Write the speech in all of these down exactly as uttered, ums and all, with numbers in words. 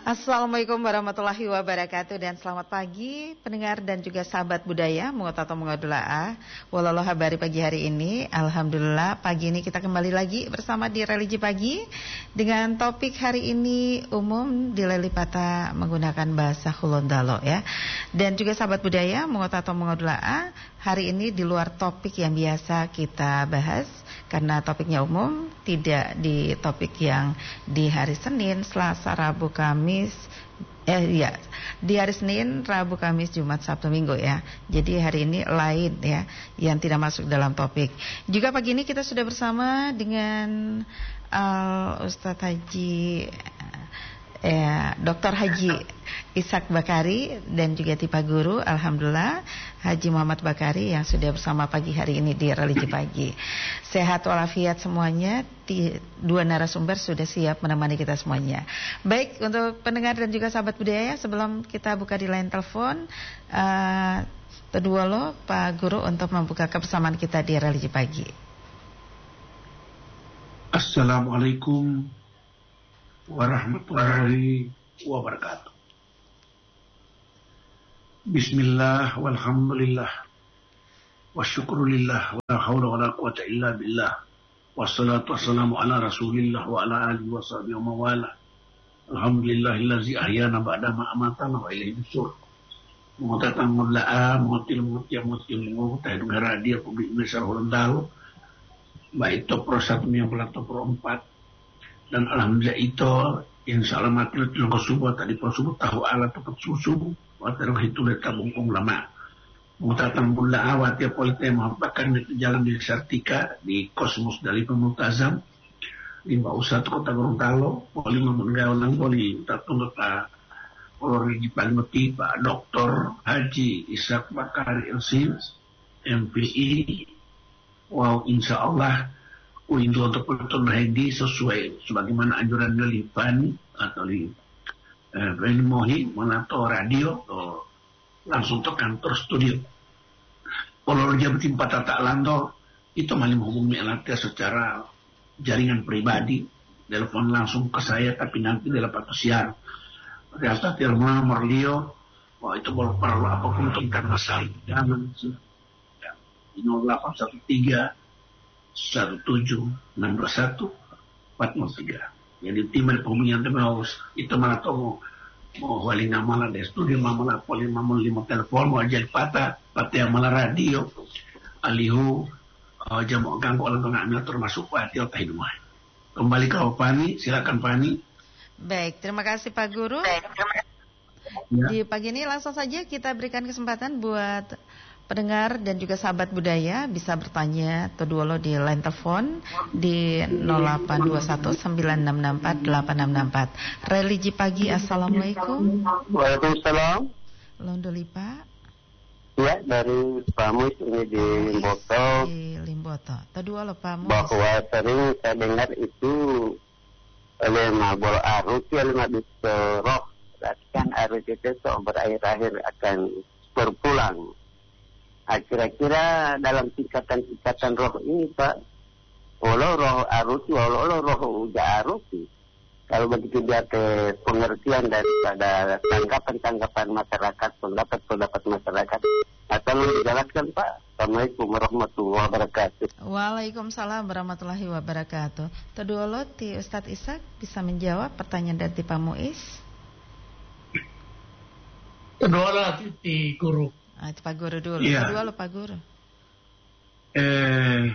Assalamualaikum warahmatullahi wabarakatuh dan selamat pagi pendengar dan juga sahabat budaya Mengotato Mengodula'a. Walau habari pagi hari ini, alhamdulillah pagi ini kita kembali lagi bersama di Religi Pagi dengan topik hari ini umum di Lelipata menggunakan bahasa Hulondalo ya. Dan juga sahabat budaya Mengotato Mengodula'a, hari ini di luar topik yang biasa kita bahas karena topiknya umum, tidak di topik yang di hari Senin, Selasa, Rabu, Kamis, eh ya, di hari Senin, Rabu, Kamis, Jumat, Sabtu, Minggu ya. Jadi hari ini lain ya, yang tidak masuk dalam topik. Juga pagi ini kita sudah bersama dengan uh, Ustadz Haji Ya, Doktor Haji Ishak Bakari dan juga Tipa Guru, alhamdulillah Haji Muhammad Bakari yang sudah bersama pagi hari ini di Religi Pagi. Sehat walafiat semuanya, dua narasumber sudah siap menemani kita semuanya. Baik, untuk pendengar dan juga sahabat budaya, sebelum kita buka di line telepon, uh, kedua lo Pak Guru untuk membuka kebersamaan kita di Religi Pagi. Assalamualaikum warahmatullahi wabarakatuh. Bismillah walhamdulillah wa syukrulillah wa la hawla wa la quwata illa billah wassalatu wassalamu ala rasulillah wa ala alihi wa sahbihi wa mawala. Alhamdulillahillazi ahyana ba'da ma amatana wa ilaihi nusyur. Mengotakan mula'a mengotil mengotil mengotil mengotil dengan radio publik Indonesia Hulondalo, baik top pro satu yang pelato pro empat. Dan alhamdulillah itu insya Allah mati letul subuh tadi pro subuh tahu alat tetap susu water itu letak bungkung lama mengatakan bulla awat ya politik menghampakan itu jalan di Sartika di Kosmos dari Pemutazam lima usat kota Gorontalo poli mengawalan poli tatung kota Polri di Palmoti Pak Doktor Haji Ishak Bakari L C M P I. Wow, insya Allah Windu untuk penonton Hendi sesuai sebagaimana anjuran dari Fani atau di Fani Mohi menato radio atau langsung ke kantor studio. Kalau jabati empat tak lanto itu malah menghubungi alatnya secara jaringan pribadi, telepon langsung ke saya tapi nanti dapat siar. Ternyata telepon nomor Leo, wah itu boleh perlu apapun tentang masalah jangan nol delapan satu tiga satu tujuh enam dua satu empat nol tiga. Jadi tim dari pembunyian terus itu malah tahu mau wali nama dari studio malah poli malah lima telepon mau jadi patah patah malah radio alihu uh, jamu ganggu orang tengah termasuk patio tahidumah. Kembali ke Pani, silakan Pani. Baik, terima kasih Pak Guru. Ya. Di pagi ini langsung saja kita berikan kesempatan buat pendengar dan juga sahabat budaya bisa bertanya atau duolo di line telepon di nol delapan dua satu sembilan enam enam empat delapan enam enam empat. Religi Pagi, assalamualaikum. Waalaikumsalam. Londoli Pak. Ya, dari Pak Mus ini di Limboto. Di Limboto. Terduolo Pak Mus. Bahwa sering saya dengar itu oleh mabol arus ya lima roh. Kan arus itu so berakhir-akhir akan berpulang. Nah, kira-kira dalam tingkatan-tingkatan roh ini Pak, walau roh arusi, walau roh uja arusi, kalau begitu dia ke pengertian daripada tanggapan-tanggapan masyarakat, pendapat-pendapat masyarakat, atau dijelaskan Pak. Assalamualaikum warahmatullahi wabarakatuh. Waalaikumsalam warahmatullahi wabarakatuh. Terduolo ti Ustadz Ishak bisa menjawab pertanyaan dari Pak Muiz. Terduolo ti Guru. Ah, Pak Guru dulu. Ya. Kedua lo Pak Guru. Eh,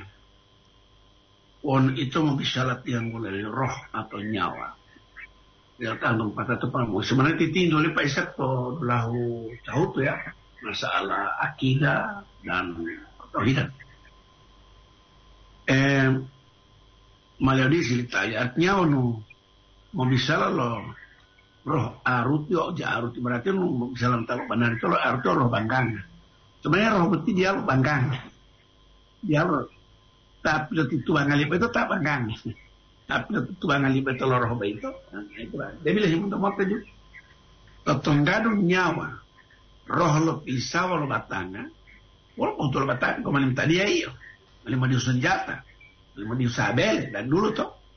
on itu mengisyarat yang mulai roh atau nyawa. Ya tanggung pada tepamu. Sebenarnya titik oleh Pak Ishak to lahu tahu tuh ya masalah akidah dan tauhid. Eh, malah di cerita artinya ono mau bisa lo roh arut yo jarut berarti lu bisa tahu benar itu roh arut roh bangkang. Sebenarnya roh berarti dia roh bangkang. Dia roh tapi itu tuang alip itu tak bangkang. Tapi tuang alip itu roh itu. Nah, itu dia bilang yang untuk mata itu. Tetangga nyawa. Roh lo pisau lo batanga. Walaupun tuh lo batanga kau malam tadi ya iyo. Malam di senjata. Malam di sabel dan dulu tuh.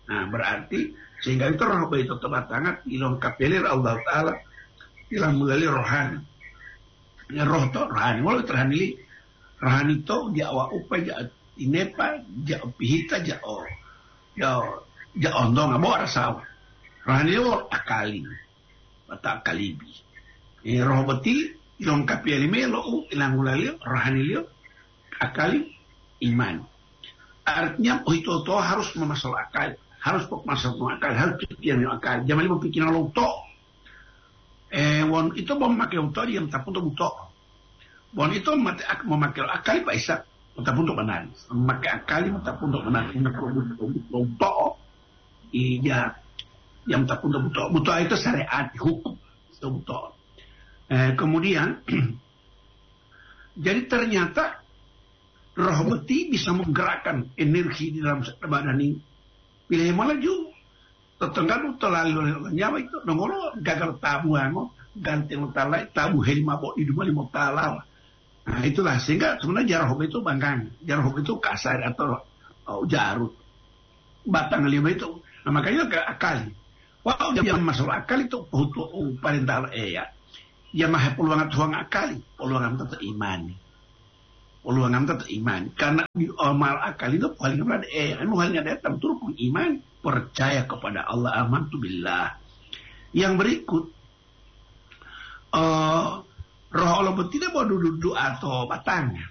Nah, berarti sehingga itu roh itu tebatangan dilengkapi Allah Ta'ala ilang melalui rohani. Ya roh to rohani, walau terhani rohani to ja wa upa ja inepa ja pihita ja o ja ja ondo ngabo rasa. Rohani yo akali. Mata akalibi. Eh roh beti dilengkapi alime lo ilang melalui rohani yo akali iman. Artinya oh itu to harus memasal akal, harus memasal akal, harus pikiran yang akal. Jangan lupa pikiran lo to. Eh, won itu mau memakai untuk dia tak untuk untuk. Won itu memakai akal pak Isak, tak untuk benar. Memakai akal tak untuk benar. Untuk iya, yang tak untuk untuk. Untuk itu syariat hukum itu untuk. Eh, kemudian, jadi ternyata roh beti bisa menggerakkan energi di dalam badan ini. Pilih malah juga. Tetengah itu lalu nyawa itu nongolo gagal tabu amo ganti talai tabu heli mabok di rumah lima talau. Nah itulah sehingga sebenarnya jarah itu bangkang, jarah itu kasar atau oh, jarut batang lima itu. Nah makanya ke akal. Wow dia masalah akal itu butuh oh, parental eh ya. Ya mah peluang tuang akal, peluang tetap iman. Peluang tetap iman karena di amal akal itu paling berada eh anu halnya datang turun iman. Percaya kepada Allah, amantu billah. Yang berikut, uh, roh Allah tidak mau duduk atau batangnya.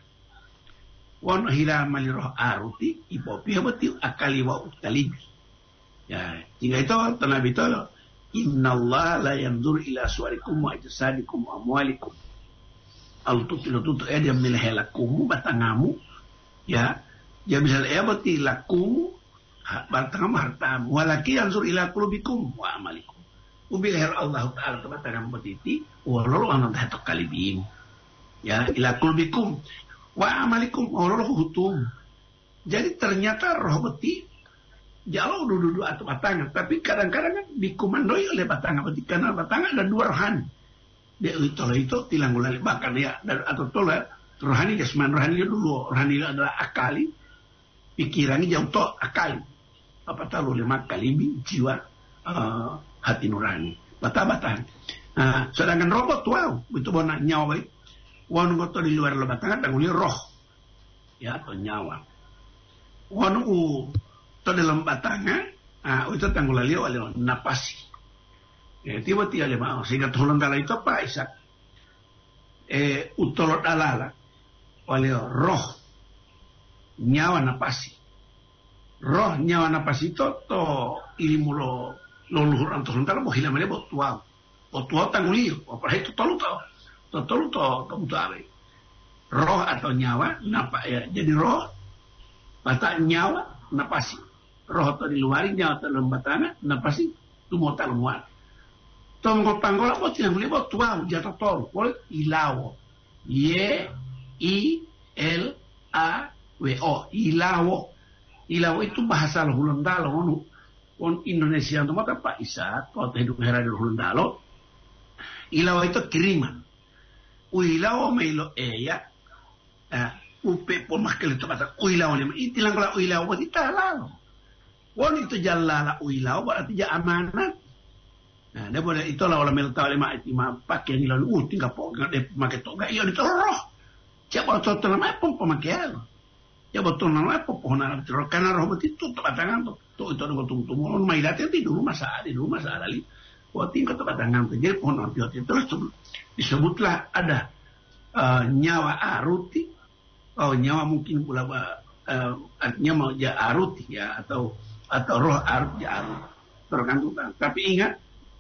Wan hiramali roh aruti, ipopi beti akali wa utalibi. Ya, jika itu Nabi itu, Inna Allah la yandur ila suarikum wa ajsadikum wa amwalikum. Al-tukilu tutu edya milahelakumu batangamu. Ya, ya bisa ya beti lakumu. Bartangam hartam walaki ansur ila qulubikum wa amalikum ubil her Allah Ta'ala tabatangam betiti wallahu anan tahta qalbihim ya ila qulubikum wa amalikum wallahu hutum. Jadi ternyata roh beti jauh dulu atau batangan tapi kadang-kadang kan dikomandoi oleh batangan beti karena batangan ada dua rohani dia itu itu tilang ulali bahkan ya atau tola rohani jasman rohani dulu rohani adalah akali pikirannya jauh to akali apa tahu lima kali jiwa uh, hati nurani bata-bata. Nah, sedangkan robot wow itu bona nyawa itu wanu goto di luar lebatangan tanguli roh ya atau nyawa wanu to dalam batangan ah itu tanggulali oleh napasi ya tiba-tiba le mau sehingga tolong kala itu apa Isak eh utolot alala oleh roh nyawa napasi roh nyawa napas itu to ilmu lo lo luhur antos lontar mo hilamane bo tua bo tua tangulio apa itu tolu to to tolu to kamu tahu roh atau nyawa napa ya jadi roh mata nyawa napasi roh to di luar nyawa to lembatana napasi tu mo talmuan to mo pangola bo tiang boleh bo tua jatuh tol boleh ilawo y i l a w o ilawo. Ilawo itu bahasa Hulundalo, on Indonesia itu mata Pak Isak, kalau hidup hera di Hulundalo, ilawo itu kiriman. Uilawo melo eya, upe pun makel itu kata uilawo ni, itilang kalau uilawo berarti talalo. Won itu jalala uilawo berarti ja amanat. Nah, dia boleh itu lah orang melta lima itu mah pakai ni lalu, uh tinggal pokok dia pakai toga, iya itu roh. Siapa orang tua nama pun pemakaian. Ya betul nama apa pohon Arab terus karena roh itu tebatangan tuh tuh itu ada betul betul mohon maidatnya di rumah saat di rumah saat ali waktu itu tebatangan tuh jadi pohon Arab itu terus disebutlah ada uh, nyawa aruti oh nyawa mungkin pula uh, artinya mau ja aruti ya atau atau roh arut ja arut tergantung tapi ingat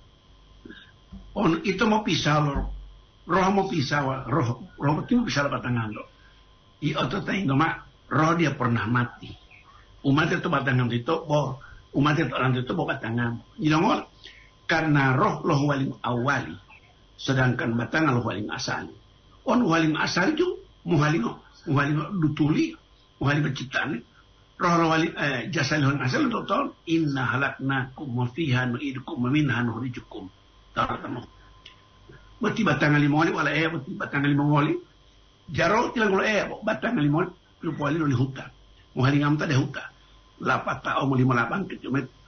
pohon itu mau pisah roh roh mau pisah roh roh itu mau pisah tebatangan tuh i atau tanya mak roh dia pernah mati. Umat itu batangan itu, boh umat itu orang itu boh batangan. Jadi karena roh loh waling awali, sedangkan batangan loh waling asali. On waling asali itu muhaling muhaling dutuli, muhaling penciptaan. Roh roh waling eh, jasa loh asali itu tahu inna halaknakum wa fiha nu'idukum wa minha nukhrijukum. Tahu tahu. Berarti batangan lima wali wala eh berarti batangan lima wali. Jaro tilang wala eh batangan lima wali. Lupa wali oleh hutan, muhaling amta deh hutan, lapat tau mau lima lapan kecumet,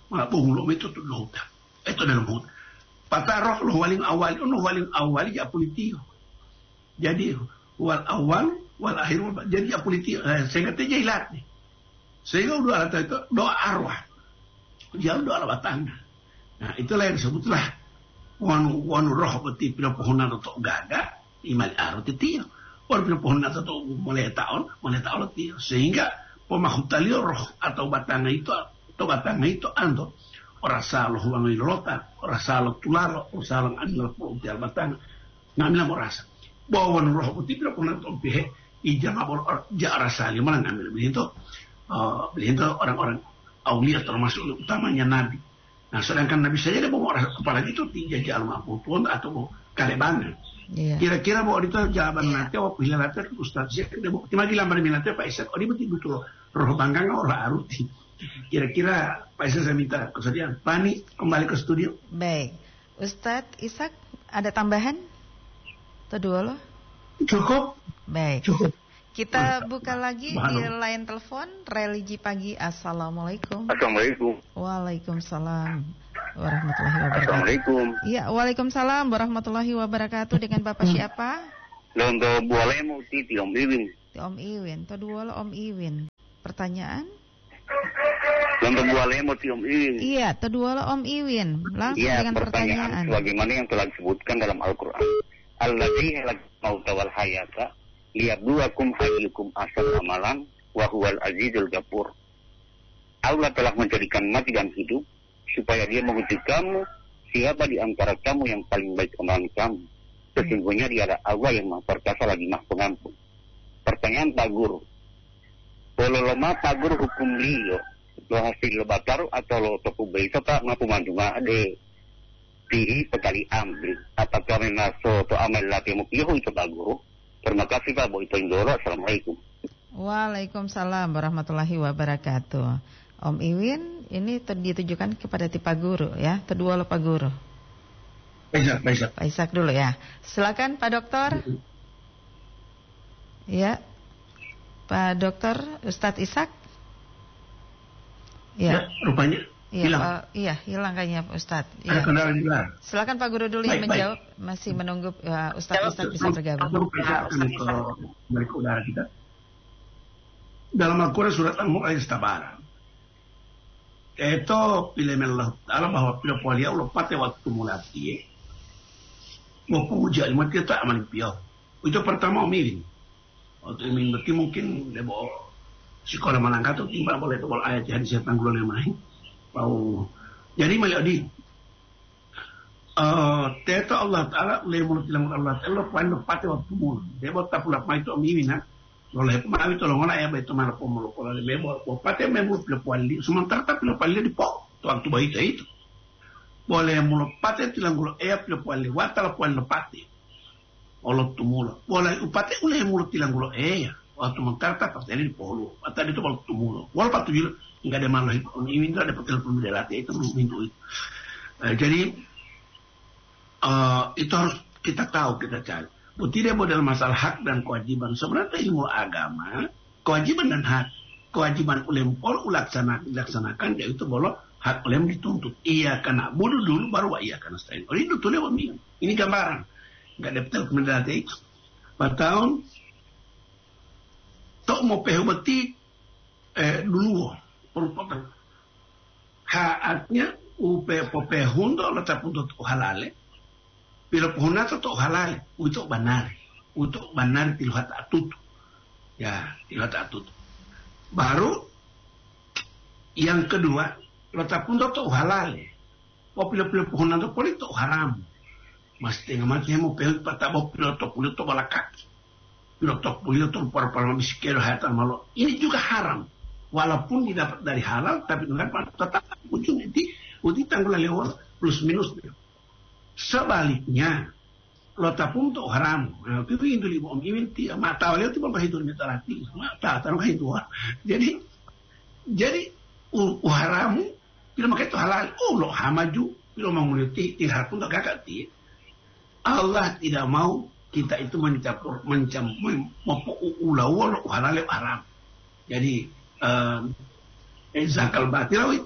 Malah penghulum itu tuh hutan. Itu dalam hutan. Pataroh lo waling awal, lo waling awal ya politik. Jadi wal awal, wal akhir, jadi ya politik. Eh, saya kata jailat nih. Sehingga udah ada itu doa arwah. Dia doa arwah tangga. Nah itulah yang disebutlah wanu wanu roh beti pila pohonan atau gaga imal arwah titio. Orang pila pohonan atau mulai tahun, mulai tahun titio. Sehingga pemakutali roh atau batanga itu atau batanga itu ando. Orang salah wangi rotan, orang salah tularo, orang salah anil putial batang, ngambil mau rasa. Bawa roh putih bila pun nanti ompihe, ijang abor jar rasa lima ngambil begitu, begitu orang-orang aulia termasuk utamanya nabi. Nah sedangkan nabi saja dia bawa rasa apalagi itu tiga jalan maupun atau kalebangan. Yeah. Kira-kira bawa itu jawaban yeah. nanti, waktu hilang nanti Ustaz Syekh, dia bawa cuma gilang beri nanti Pak Isak, oh dia betul-betul roh banggang orang aruti. Kira-kira Pak Isak saya minta kesediaan Pani kembali ke studio. Baik, Ustadz Ishak ada tambahan? Atau dua loh? Cukup. Baik. Cukup. Kita buka lagi Bahano. Di line telepon Religi Pagi. Assalamualaikum. Assalamualaikum. Waalaikumsalam warahmatullahi wabarakatuh. Assalamualaikum. Iya, waalaikumsalam warahmatullahi wabarakatuh. Dengan Bapak siapa? Londo Bualemu ti Om Iwin. Om Iwin. Atau dua lo Om Iwin. Pertanyaan? Londo Bualemu ti Om Iwin. Iya, kedua lo Om Iwin. Langsung ya, dengan pertanyaan. pertanyaan. Sebagaimana yang telah disebutkan dalam Al-Quran. Alladzi halaqal mauta wal hayata liyabluwakum ayyukum ahsanu amalan wa huwal azizul ghafur. Allah telah menjadikan mati dan hidup supaya dia menguji kamu siapa di antara kamu yang paling baik amalan kamu. Sesungguhnya dia adalah Allah yang Maha Perkasa lagi Maha Pengampun. Pertanyaan Pak Guru. Kalau lama Pak Guru hukum liyo lo hasil lo batar atau lo toku beisa Pak ngapu mandunga ade diri pekali ambil apakah menaso to amal lati mukiyo itu Pak Guru. Terima kasih Pak Bu itu Indoro. Assalamualaikum. Waalaikumsalam warahmatullahi wabarakatuh. Om Iwin ini ditujukan kepada ti Pak Guru ya. Kedua lo Pak Guru. Pak Isak, Pak Isak. Pak Isak dulu ya. Silakan Pak Dokter. Ya. Pak Dokter Ustadz Ishak. Ya, ya rupanya iya, hilang. Uh, iya, hilang kayaknya Pak Ustadz. Ada ya. kendala hilang. Silakan Pak Guru dulu baik, yang menjawab. Baik. Masih menunggu uh, Ustadz Ishak bisa bergabung. Aku bisa kembali ke udara kita. Dalam Al-Quran surat Al-Mulk ayat Tabara. Itu pilih Allah Ta'ala bahwa pilih kualia Allah pakai waktu mulati. Mau puja lima kita aman piau. Itu pertama Om waktu Imin berarti mungkin dia bawa sekolah Malangka tu timbang boleh tu boleh ayat hadis yang tanggulan yang lain. Bau. Jadi melihat di uh, Teta Allah Ta'ala oleh mulut dalam Allah Ta'ala puan pakai waktu mul. Dia bawa tak pula mai tu Om Imin ha. Oleh pemain itu orang ayah itu mana pemuluk oleh bebo. Pakai membuat pilih puan di sementara tak pilih puan di pok. Tu waktu bayi itu. Boleh mulut pakai tilang gula ayah pilih puan di watal puan lepati. Allah tu mula. Boleh upate oleh mulut tilang gula ayah. Waktu mentarta pasti di polo. Atau itu waktu tu mula. Walaupun tu juga enggak ada malah ini tidak ada telepon dari itu minggu itu. Uh, jadi uh, itu harus kita tahu kita cari. Tidak modal masalah hak dan kewajiban. Sebenarnya ilmu agama kewajiban dan hak. Kewajiban ulem pol ulaksana dilaksanakan yaitu bahwa hak ulem dituntut. Iya karena bodoh dulu baru iya karena stain. Oh itu tuh lewat ini. Ini gambaran. Enggak ada betul kemudian itu. Patahun tok mau pehubati eh dulu perupakan haknya upe popehun do letak untuk halale bila pohon atau halale untuk benar untuk benar tiluhat atut ya tiluhat atut baru yang kedua letak untuk halale popil-popil pohon itu politik haram mesti ngamatnya mau pehut patah popil atau politik balakak pilot politik atau para-para miskin hayatan malu ini juga haram. Walaupun didapat dari halal, tapi dengan tetap ujung nanti uti tanggulah lewat plus minus. Sebaliknya, lota pun untuk haram. Itu itu libu om imin ti mata oleh itu bapak hidup metalati mata taruh itu. Jadi jadi uh, haramu bila makai itu halal. Oh lo hamaju bila mau muliti tidak pun tak kakak ti. Allah tidak mau kita itu mencampur mencam mempuk ulah lo halal haram. Jadi Uh, zakal batil itu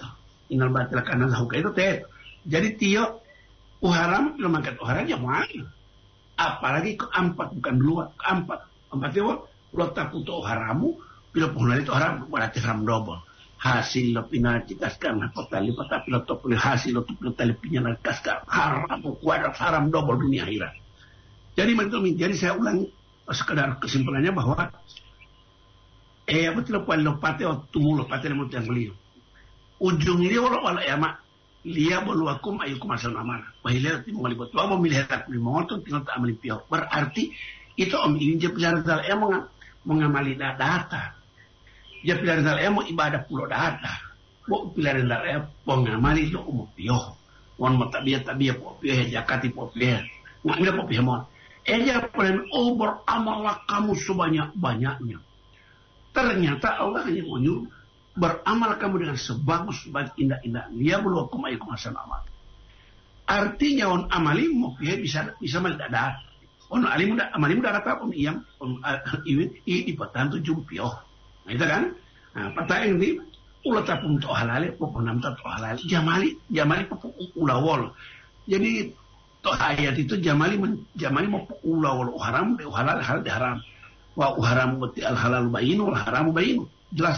Inal batil kana zahuka itu teh. Jadi tio uharam lo mangkat uharam ya mana? Apalagi keempat bukan dua, keempat. Empat itu lo takuto uharamu bila punali itu haram berarti haram double. Hasil lo pina cikaskan apa tali patah pila to pila hasil lo pila tali pinya nakaskan haram kuadrat haram double dunia akhirat. Jadi menurut jadi saya ulang sekedar kesimpulannya bahwa eh apa tu lepas lopate atau tunggu lopate lemu yang beliau. Ujung dia walau walau ya mak liya boluakum ayukum asal mana. Bahilah ti mengalih buat apa milih tak lima orang tinggal tak ambil piau. Berarti itu om ini dia pelajaran dalam emang mengamali data. Dia pelajaran dalam emang ibadah pulau data. Mau pelajaran dalam emang mengamali itu umum piau. Wan mata biar tak biar piau ya jakati piau. Nggak ada piau mon. Eja paling oh beramallah kamu sebanyak-banyaknya. Ternyata Allah hanya menyuruh beramal kamu dengan sebagus-bagus indah-indah. Dia belum aku mayu kemasan amal. Artinya on amalimu dia bisa bisa mendadak. On alimu dah amalimu dah apa on iam on iwin i ipatan tu jumpio. Nah itu kan. Nah patah ini ulah tapum to halal pokok nam to halal. Jamali jamali pokok ulawol. Jadi to ayat itu jamali men, jamali mau ulawol haram halal halal haram. Wa haram berarti al halal bayin wal haram bayin. Jelas